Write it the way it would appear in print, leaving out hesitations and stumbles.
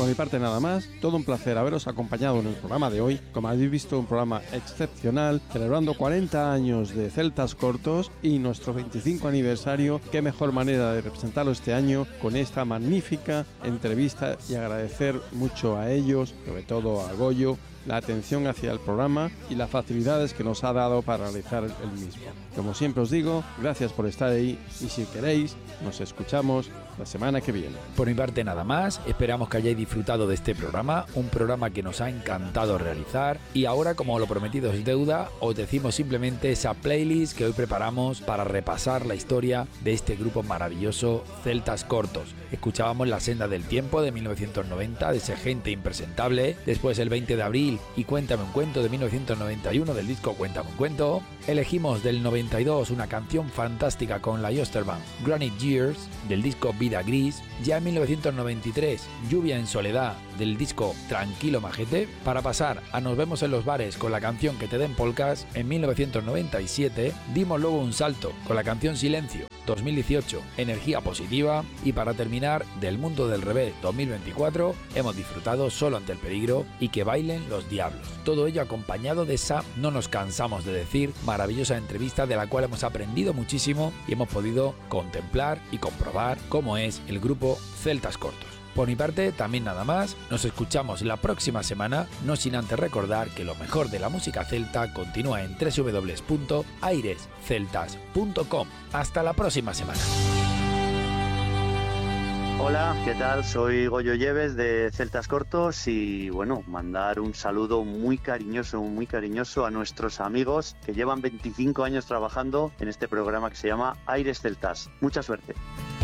Por mi parte nada más, todo un placer haberos acompañado en el programa de hoy. Como habéis visto, un programa excepcional, celebrando 40 años de Celtas Cortos y nuestro 25 aniversario. Qué mejor manera de representarlo este año con esta magnífica entrevista, y agradecer mucho a ellos, sobre todo a Goyo, la atención hacia el programa y las facilidades que nos ha dado para realizar el mismo. Como siempre os digo, gracias por estar ahí, y si queréis, nos escuchamos la semana que viene. Por mi parte nada más, esperamos que hayáis disfrutado de este programa, un programa que nos ha encantado realizar, y ahora, como lo prometido es deuda, os decimos simplemente esa playlist que hoy preparamos para repasar la historia de este grupo maravilloso, Celtas Cortos. Escuchábamos La senda del tiempo de 1990 de ese Gente impresentable, después el 20 de abril y Cuéntame un cuento de 1991 del disco Cuéntame un cuento. Elegimos del 92 una canción fantástica con la Yosterman, Granite Years, del disco Vida Gris. Ya en 1993, Lluvia en soledad, del disco Tranquilo Majete. Para pasar a Nos vemos en los bares con la canción Que te den polcas, en 1997 dimos luego un salto con la canción Silencio, 2018, Energía positiva. Y para terminar, del mundo del revés 2024, hemos disfrutado Solo ante el peligro y Que bailen los diablos. Todo ello acompañado de esa, no nos cansamos de decir, maravillosa entrevista de la cual hemos aprendido muchísimo y hemos podido contemplar y comprobar cómo es el grupo Celtas Cortos. Por mi parte, también nada más, nos escuchamos la próxima semana, no sin antes recordar que lo mejor de la música celta continúa en www.airesceltas.com. Hasta la próxima semana. Hola, ¿qué tal? Soy Goyo Lleves de Celtas Cortos y bueno, mandar un saludo muy cariñoso a nuestros amigos que llevan 25 años trabajando en este programa que se llama Aires Celtas. Mucha suerte.